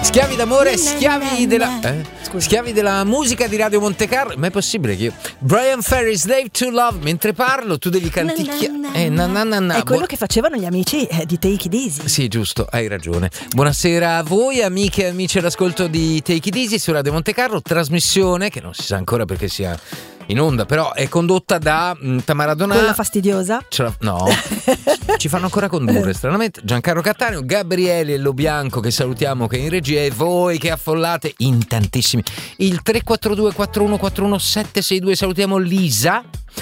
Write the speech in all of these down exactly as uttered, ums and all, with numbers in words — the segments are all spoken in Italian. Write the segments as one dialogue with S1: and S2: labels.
S1: Schiavi d'amore, schiavi della eh? Schiavi della musica di Radio Monte Carlo. Ma è possibile che io Brian Ferry, Slave to Love, mentre parlo tu devi canticchiare. Eh, na, na, na, na.
S2: È quello
S1: Bu-
S2: che facevano gli amici eh, di Take It Easy.
S1: Sì, giusto, hai ragione. Buonasera a voi, amiche e amici all'ascolto di Take It Easy su Radio Monte Carlo, trasmissione che non si sa ancora perché sia in onda, però è condotta da mh, Tamara Donà.
S2: Quella fastidiosa?
S1: Ce la, no, ci fanno ancora condurre stranamente Giancarlo Cattaneo, Gabriele Lobianco che salutiamo, che è in regia, e voi che affollate in tantissimi il tre quattro due quattro uno quattro uno sette sei due. Salutiamo Lisa,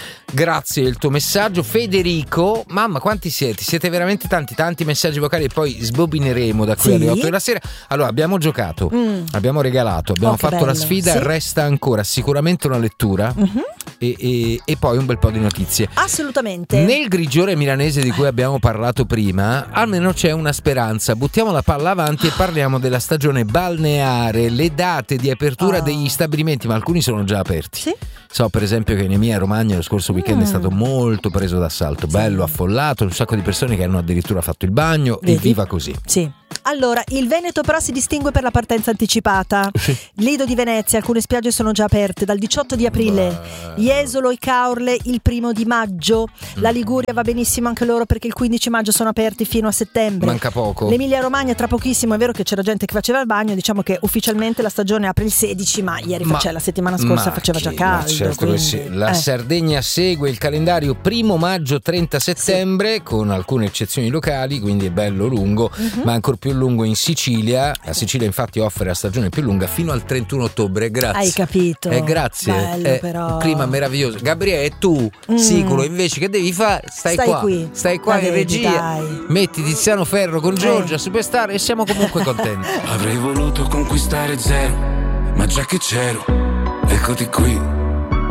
S1: grazie del tuo messaggio. Federico, mamma quanti siete, siete veramente tanti, tanti messaggi vocali, e poi sbobineremo da qui
S2: sì.
S1: alle otto della sera. Allora abbiamo giocato, mm. abbiamo regalato, abbiamo
S2: oh,
S1: fatto
S2: bello.
S1: la sfida, sì. Resta ancora sicuramente una lettura mm-hmm. e, e, e poi un bel po' di notizie.
S2: Assolutamente.
S1: Nel grigiore milanese di cui abbiamo parlato prima almeno c'è una speranza. Buttiamo la palla avanti e parliamo della stagione balneare, le date di apertura oh. degli stabilimenti, ma alcuni sono già aperti.
S2: Sì.
S1: So per esempio che in Emilia Romagna lo scorso weekend mm. è stato molto preso d'assalto, sì. bello, affollato, un sacco di persone che hanno addirittura fatto il bagno. Vedi? E viva così.
S2: Sì. Allora, il Veneto però si distingue per la partenza anticipata. Sì. Lido di Venezia, alcune spiagge sono già aperte dal diciotto di aprile, Beh. Jesolo e Caorle il primo di maggio, mm. la Liguria va benissimo anche loro perché il quindici maggio sono aperti fino a settembre.
S1: Manca poco.
S2: L'Emilia Romagna tra pochissimo, è vero che c'era gente che faceva il bagno, diciamo che ufficialmente la stagione apre il sedici, ma ieri ma, faceva, la settimana scorsa faceva
S1: chi,
S2: già caldo.
S1: Certo che sì. La eh. Sardegna segue il calendario primo maggio trenta settembre, sì. con alcune eccezioni locali, quindi è bello lungo, mm-hmm. ma ancora più lungo in Sicilia. La Sicilia infatti offre la stagione più lunga fino al trentuno ottobre. Grazie.
S2: Hai capito?
S1: Eh, grazie.
S2: Bello,
S1: eh,
S2: però.
S1: Clima meraviglioso. Gabriele, tu, mm. Siculo, invece che devi fare? Stai,
S2: stai
S1: qua.
S2: Qui.
S1: Stai qua
S2: Dai,
S1: in regia.
S2: dai.
S1: Metti Tiziano Ferro con Giorgia, eh. Superstar, e siamo comunque contenti.
S3: Avrei voluto conquistare zero, ma già che c'ero, eccoti qui.